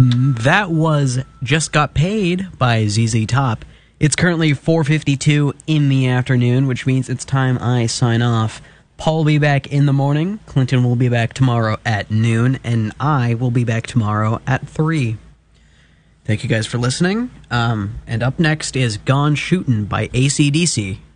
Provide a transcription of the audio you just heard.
That was Just Got Paid by ZZ Top. It's currently 4:52 in the afternoon, which means it's time I sign off. Paul will be back in the morning, Clinton will be back tomorrow at noon, and I will be back tomorrow at 3. Thank you guys for listening. And up next is Gone Shootin' by AC/DC.